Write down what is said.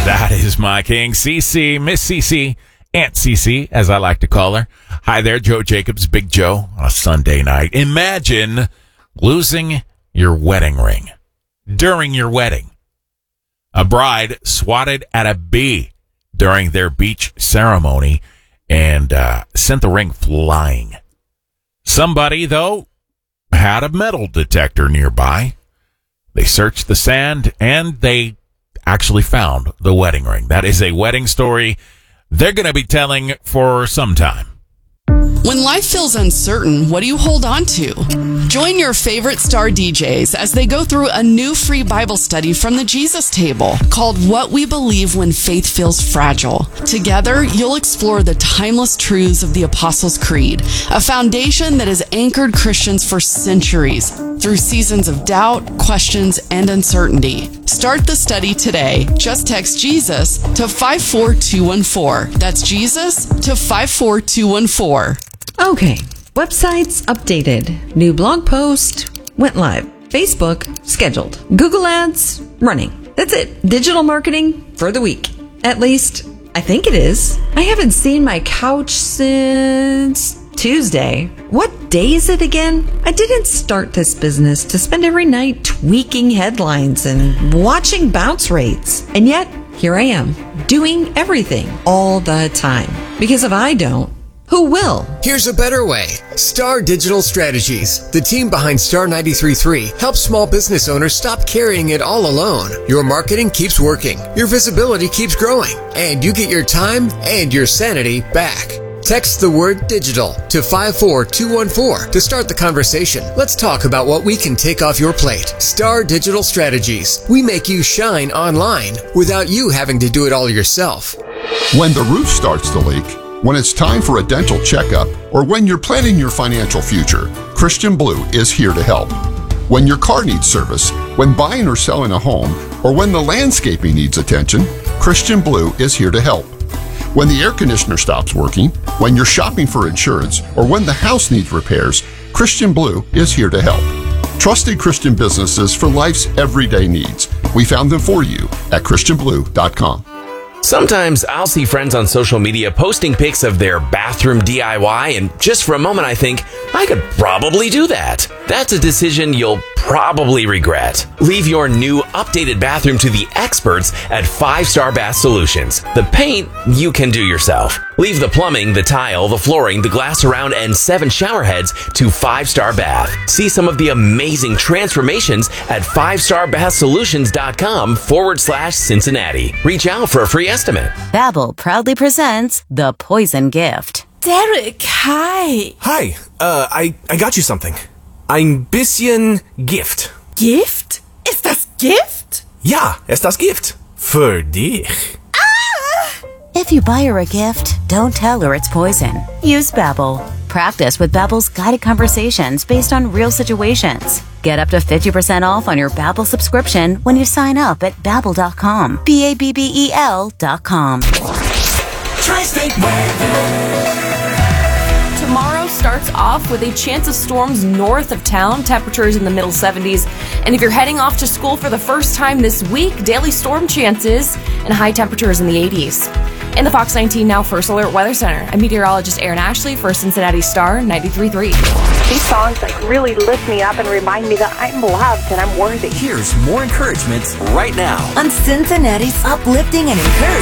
That is my king, Cece, Miss Cece, Aunt Cece, as I like to call her. Hi there, Joe Jacobs, Big Joe, on a Sunday night. Imagine losing your wedding ring during your wedding. A bride swatted at a bee during their beach ceremony and sent the ring flying. Somebody, though, had a metal detector nearby. They searched the sand and they actually found the wedding ring. That is a wedding story they're going to be telling for some time. When life feels uncertain, what do you hold on to? Join your favorite star DJs as they go through a new free Bible study from the Jesus Table called What We Believe When Faith Feels Fragile. Together, you'll explore the timeless truths of the Apostles' Creed, a foundation that has anchored Christians for centuries through seasons of doubt, questions, and uncertainty. Start the study today. Just text Jesus to 54214. That's Jesus to 54214. Okay, websites updated. New blog post went live. Facebook scheduled. Google Ads running. That's it. Digital marketing for the week. At least, I think it is. I haven't seen my couch since Tuesday. What day is it again? I didn't start this business to spend every night tweaking headlines and watching bounce rates. And yet, here I am, doing everything all the time. Because if I don't, who will? Here's a better way. Star Digital Strategies, the team behind Star 93.3, helps small business owners stop carrying it all alone. Your marketing keeps working, your visibility keeps growing, and you get your time and your sanity back. Text the word digital to 54214 to start the conversation. Let's talk about what we can take off your plate. Star Digital Strategies. We make you shine online without you having to do it all yourself. When the roof starts to leak, when it's time for a dental checkup, or when you're planning your financial future, Christian Blue is here to help. When your car needs service, when buying or selling a home, or when the landscaping needs attention, Christian Blue is here to help. When the air conditioner stops working, when you're shopping for insurance, or when the house needs repairs, Christian Blue is here to help. Trusted Christian businesses for life's everyday needs. We found them for you at ChristianBlue.com. Sometimes I'll see friends on social media posting pics of their bathroom DIY, and just for a moment I think, I could probably do that. That's a decision you'll probably regret. Leave your new updated bathroom to the experts at 5 Star Bath Solutions. The paint you can do yourself. Leave the plumbing, the tile, the flooring, the glass around, and 7 shower heads to 5 Star Bath. See some of the amazing transformations at 5starbathsolutions.com/Cincinnati. Reach out for a free estimate. Babbel proudly presents The Poison Gift. Derek, hi. Hi, I got you something. Ein bisschen Gift. Gift? Ist das Gift? Ja, ist das Gift. Für dich. If you buy her a gift, don't tell her it's poison. Use Babbel. Practice with Babbel's guided conversations based on real situations. Get up to 50% off on your Babbel subscription when you sign up at Babbel.com. Babbel.com. Tri-State weather. Tomorrow starts off with a chance of storms north of town, temperatures in the middle 70s. And if you're heading off to school for the first time this week, daily storm chances and high temperatures in the 80s. In the Fox 19 Now First Alert Weather Center, I'm meteorologist Aaron Ashley for Cincinnati Star 93.3. These songs really lift me up and remind me that I'm loved and I'm worthy. Here's more encouragement right now on Cincinnati's uplifting and encouraging